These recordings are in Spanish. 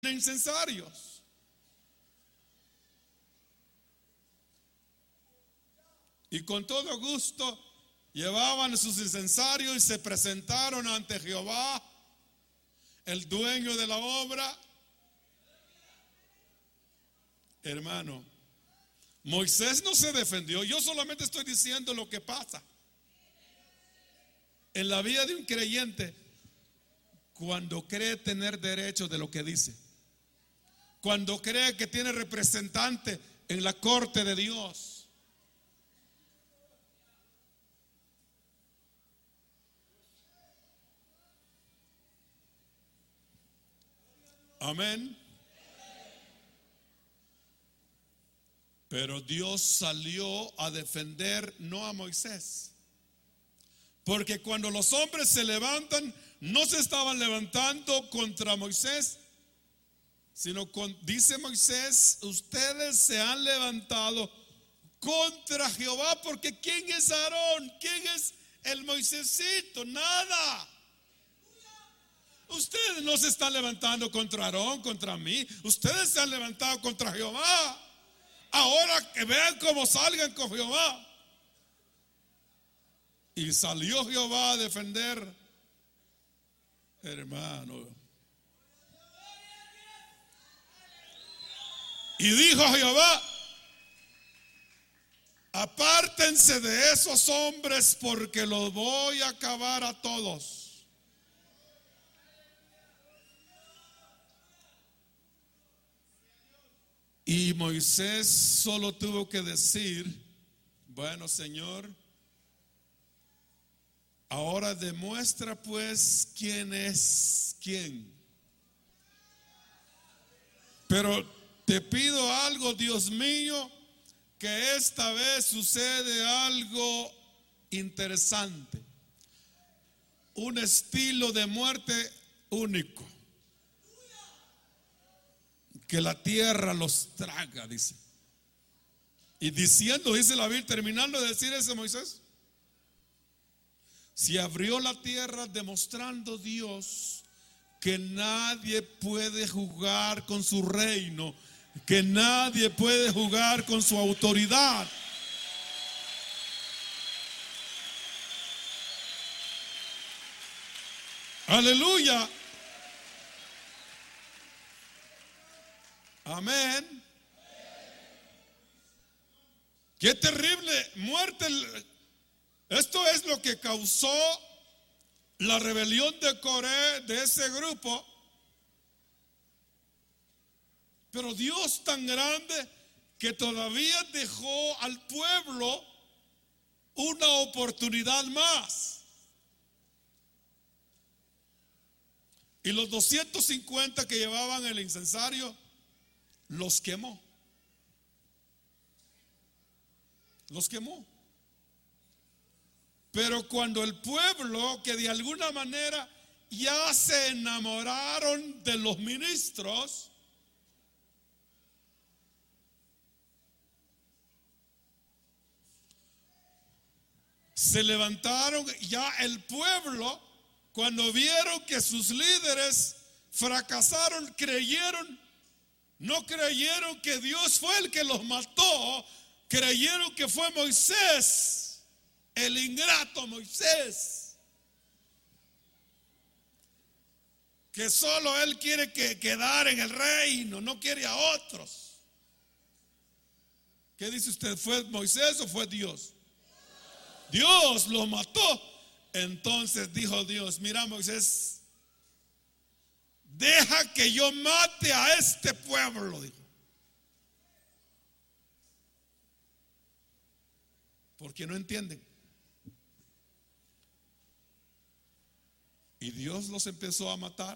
incensarios. Y con todo gusto llevaban sus incensarios y se presentaron ante Jehová, el dueño de la obra. Hermano, Moisés no se defendió. Yo solamente estoy diciendo lo que pasa en la vida de un creyente cuando cree tener derecho de lo que dice, cuando cree que tiene representante en la corte de Dios. Amén. Pero Dios salió a defender no a Moisés, porque cuando los hombres se levantan, no se estaban levantando contra Moisés, sino dice Moisés, ustedes se han levantado contra Jehová, porque ¿quién es Aarón? ¿Quién es el Moisésito? Nada. Ustedes no se están levantando contra Aarón, contra mí. Ustedes se han levantado contra Jehová. Ahora que vean cómo salgan con Jehová. Y salió Jehová a defender, hermano. Y dijo Jehová, apártense de esos hombres porque los voy a acabar a todos. Y Moisés solo tuvo que decir, bueno, Señor, ahora demuestra pues quién es quién. Pero te pido algo, Dios mío, que esta vez sucede algo interesante. Un estilo de muerte único. Que la tierra los traga, dice. Y diciendo, dice la Biblia, terminando de decir eso Moisés, se abrió la tierra demostrando Dios que nadie puede jugar con su reino, que nadie puede jugar con su autoridad. Aleluya. Amén. Qué terrible muerte. Esto es lo que causó la rebelión de Coré, de ese grupo. Pero Dios tan grande que todavía dejó al pueblo una oportunidad más. Y los 250 que llevaban el incensario los quemó. Los quemó. Pero cuando el pueblo, que de alguna manera ya se enamoraron de los ministros, se levantaron ya el pueblo, cuando vieron que sus líderes fracasaron, no creyeron que Dios fue el que los mató, creyeron que fue Moisés, el ingrato Moisés, que solo él quiere quedar en el reino, no quiere a otros. ¿Qué dice usted? ¿Fue Moisés o fue Dios? Dios lo mató. Entonces dijo Dios, mira Moisés, deja que yo mate a este pueblo, dijo. Porque no entienden. Y Dios los empezó a matar.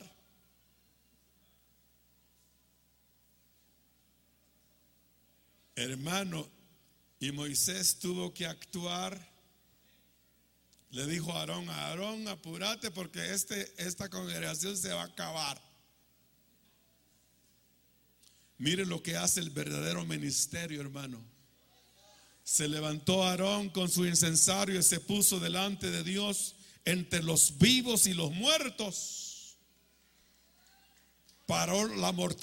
Hermano, y Moisés tuvo que actuar. Le dijo a Aarón, apúrate porque esta congregación se va a acabar. Mire lo que hace el verdadero ministerio, hermano. Se levantó Aarón con su incensario y se puso delante de Dios entre los vivos y los muertos. Paró la mortalidad.